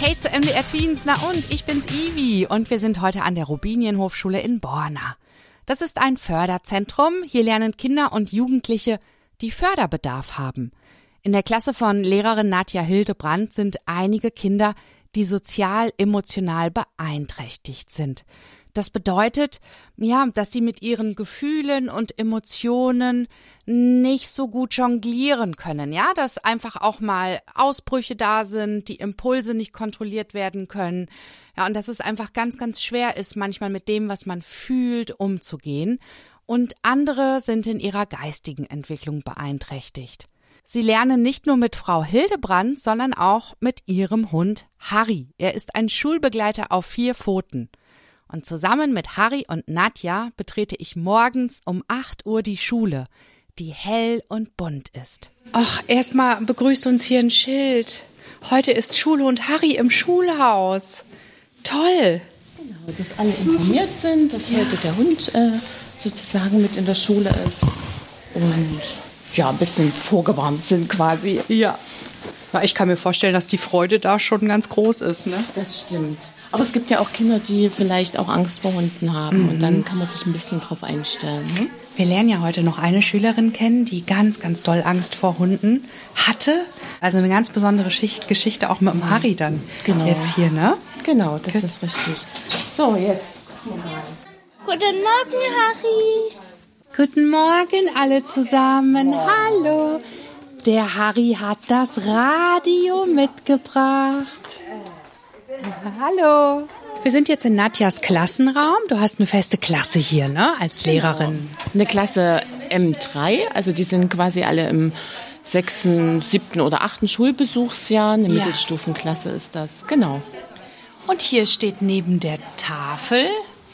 Hey zu MDR Tweens, na und, ich bin's Ivi und wir sind heute an der Robinienhofschule in Borna. Das ist ein Förderzentrum, hier lernen Kinder und Jugendliche, die Förderbedarf haben. In der Klasse von Lehrerin Nadja Hildebrandt sind einige Kinder, die sozial-emotional beeinträchtigt sind. Das bedeutet, dass sie mit ihren Gefühlen und Emotionen nicht so gut jonglieren können, dass einfach auch mal Ausbrüche da sind, die Impulse nicht kontrolliert werden können, und dass es einfach ganz, ganz schwer ist, manchmal mit dem, was man fühlt, umzugehen. Und andere sind in ihrer geistigen Entwicklung beeinträchtigt. Sie lernen nicht nur mit Frau Hildebrandt, sondern auch mit ihrem Hund Harry. Er ist ein Schulbegleiter auf 4 Pfoten. Und zusammen mit Harry und Nadja betrete ich morgens um 8 Uhr die Schule, die hell und bunt ist. Ach, erstmal begrüßt uns hier ein Schild. Heute ist Schulhund Harry im Schulhaus. Toll. Genau, dass alle informiert sind, dass heute der Hund sozusagen mit in der Schule ist. Und ein bisschen vorgewarnt sind quasi. Ja, ich kann mir vorstellen, dass die Freude da schon ganz groß ist, ne? Das stimmt. Aber es gibt ja auch Kinder, die vielleicht auch Angst vor Hunden haben. Und dann kann man sich ein bisschen drauf einstellen. Ne? Wir lernen ja heute noch eine Schülerin kennen, die ganz, ganz doll Angst vor Hunden hatte. Also eine ganz besondere Geschichte auch mit dem Harry dann jetzt hier, ne? Genau, das ist richtig. So, jetzt gucken wir mal. Guten Morgen, Harry. Guten Morgen alle zusammen. Hallo. Der Harry hat das Radio mitgebracht. Hallo. Wir sind jetzt in Nadjas Klassenraum. Du hast eine feste Klasse hier, ne, als Lehrerin. Genau. Eine Klasse M3, also die sind quasi alle im 6., 7. oder 8. Schulbesuchsjahr. Eine Mittelstufenklasse ist das, genau. Und hier steht neben der Tafel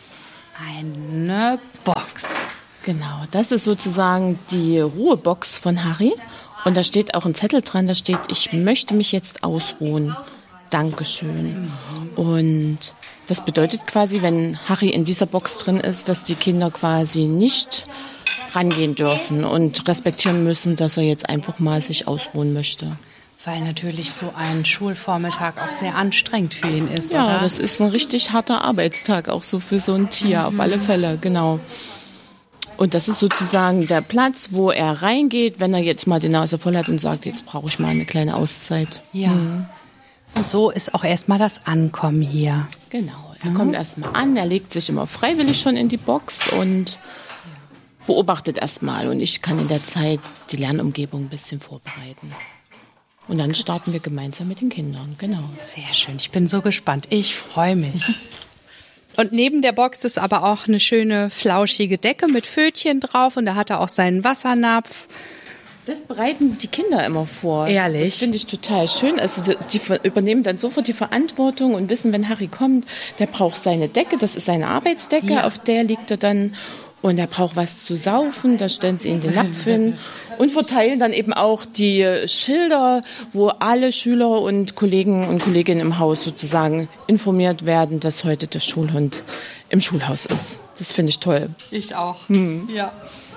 eine Box. Genau, das ist sozusagen die Ruhebox von Harry. Und da steht auch ein Zettel dran, da steht, ich möchte mich jetzt ausruhen. Dankeschön. Und das bedeutet quasi, wenn Harry in dieser Box drin ist, dass die Kinder quasi nicht rangehen dürfen und respektieren müssen, dass er jetzt einfach mal sich ausruhen möchte. Weil natürlich so ein Schulvormittag auch sehr anstrengend für ihn ist, ja, oder? Das ist ein richtig harter Arbeitstag, auch so für so ein Tier, auf alle Fälle, genau. Und das ist sozusagen der Platz, wo er reingeht, wenn er jetzt mal die Nase voll hat und sagt, jetzt brauche ich mal eine kleine Auszeit. Ja. Und so ist auch erstmal das Ankommen hier. Genau, er kommt erstmal an, er legt sich immer freiwillig schon in die Box und beobachtet erstmal. Und ich kann in der Zeit die Lernumgebung ein bisschen vorbereiten. Und dann starten wir gemeinsam mit den Kindern, genau. Sehr schön, ich bin so gespannt, ich freue mich. Und neben der Box ist aber auch eine schöne flauschige Decke mit Pfötchen drauf und da hat er auch seinen Wassernapf. Das bereiten die Kinder immer vor. Ehrlich? Das finde ich total schön. Also die übernehmen dann sofort die Verantwortung und wissen, wenn Harry kommt, der braucht seine Decke, das ist seine Arbeitsdecke, auf der liegt er dann. Und er braucht was zu saufen, da stellen sie ihm den Napf hin und verteilen dann eben auch die Schilder, wo alle Schüler und Kollegen und Kolleginnen im Haus sozusagen informiert werden, dass heute der Schulhund im Schulhaus ist. Das finde ich toll. Ich auch, ja.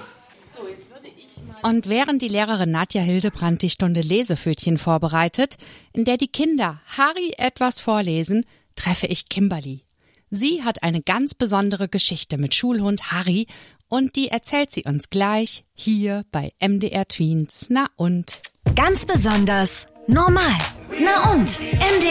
Und während die Lehrerin Nadja Hildebrandt die Stunde Lesepfötchen vorbereitet, in der die Kinder Harry etwas vorlesen, treffe ich Kimberly. Sie hat eine ganz besondere Geschichte mit Schulhund Harry und die erzählt sie uns gleich hier bei MDR Tweens. Na und? Ganz besonders normal. Na und? MDR